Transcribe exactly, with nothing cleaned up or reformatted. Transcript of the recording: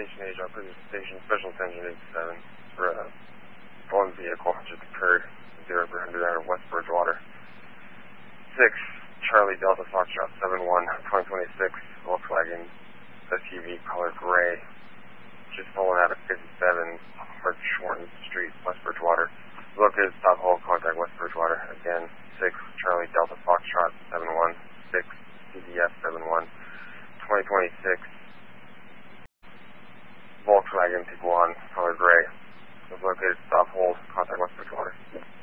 Station Asia, Prison Station, Special Attention eighty-seven, for a fallen vehicle just occurred, zero for one hundred out of West Bridgewater. six, Charlie Delta Foxtrot seven one, twenty twenty-six, Volkswagen S U V color gray, just fallen out of fifty-seven, Mark Schwartz Street, West Bridgewater. Located stop hold, contact West Bridgewater. Again, six, Charlie Delta Foxtrot seven one, six, C D F seven one, twenty twenty-six, Volkswagen Tiguan, color gray. Located stop hold, contact West Bridgewater.